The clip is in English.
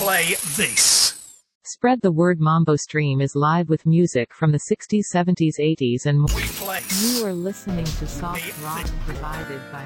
play this. Spread the Word Mambo Stream is live with music from the 60s, 70s, 80s and more. We play. You are listening to soft rock provided by